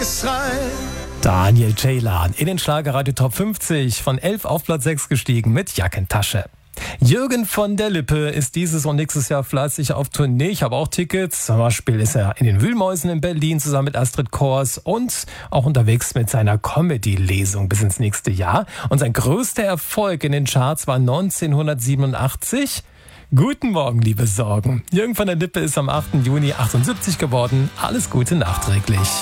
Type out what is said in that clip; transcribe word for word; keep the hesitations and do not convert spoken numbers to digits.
es rein. Daniel Ceylan in den Schlagerradio Top fünfzig, von elf auf Platz sechs gestiegen mit Jackentasche. Jürgen von der Lippe ist dieses und nächstes Jahr fleißig auf Tournee. Ich habe auch Tickets. Zum Beispiel ist er in den Wühlmäusen in Berlin zusammen mit Astrid Kors und auch unterwegs mit seiner Comedy-Lesung bis ins nächste Jahr. Und sein größter Erfolg in den Charts war neunzehnhundertsiebenundachtzig. Guten Morgen, liebe Sorgen. Jürgen von der Lippe ist am achten Juni achtundsiebzig geworden. Alles Gute nachträglich.